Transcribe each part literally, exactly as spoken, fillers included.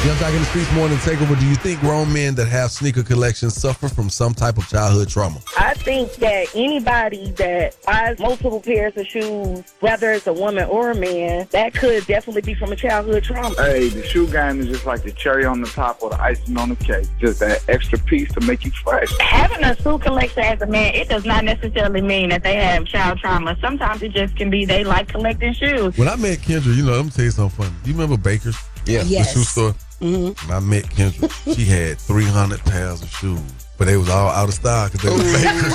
Young Talk in the Streets Morning Takeover. Do you think grown men that have sneaker collections suffer from some type of childhood trauma? I think that anybody that buys multiple pairs of shoes, whether it's a woman or a man, that could definitely be from a childhood trauma. Hey, the shoe game is just like the cherry on the top or the icing on the cake. Just that extra piece to make you fresh. Having a shoe collection as a man, it does not necessarily mean that they have child trauma. Sometimes it just can be they like collecting shoes. When I met Kendra, you know, let me tell you something funny. You remember Baker's? Yeah. The Yes. shoe store? Mm-hmm. When I met Kendra, she had three hundred pairs of shoes. But they was all out of style because they were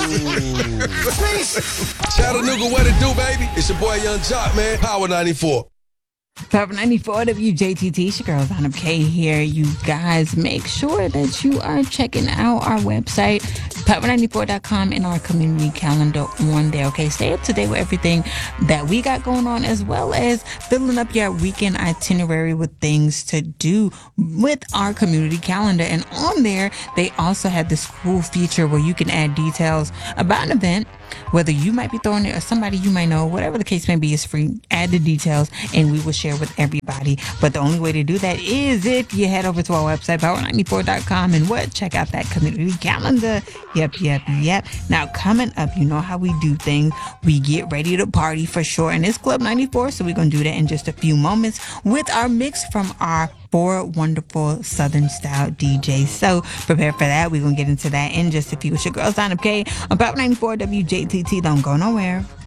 Bakers. Chattanooga, what it do, baby? It's your boy Young Jock, man. Power ninety-four. Power ninety-four W J T T, it's your girl Zana K here. You guys, make sure that you are checking out our website, power ninety-four dot com, and our community calendar on there, okay? Stay up to date with everything that we got going on, as well as filling up your weekend itinerary with things to do with our community calendar. And on there, they also have this cool feature where you can add details about an event, whether you might be throwing it or somebody you might know, whatever the case may be, is free. Add the details and we will share with everybody. But the only way to do that is if you head over to our website, power ninety-four dot com, and what? Check out that community calendar. Yep, yep, yep. Now, coming up, you know how we do things. We get ready to party for sure. And it's Club ninety-four, so we're going to do that in just a few moments with our mix from our four wonderful Southern style D Js. So prepare for that. We're going to get into that in just a few. It's your girl, Sign Up K, on Power ninety-four W J T T. Don't go nowhere.